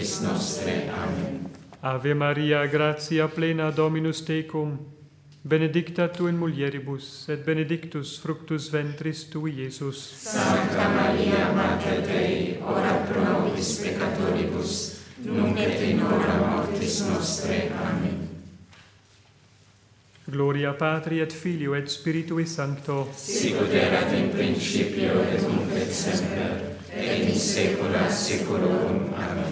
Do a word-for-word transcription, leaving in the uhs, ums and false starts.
nobis nostre. Amen. Ave Maria, gratia plena, Dominus tecum, benedicta tu in mulieribus, et benedictus fructus ventris tui, Iesus. Sancta Maria, Mater Dei, ora pro nobis peccatoribus, nunc et in hora mortis nostre. Amen. Gloria Patri et Filio et Spiritui Sancto. Sicut erat in principio et nunc et semper, et in saecula saeculorum. Amen.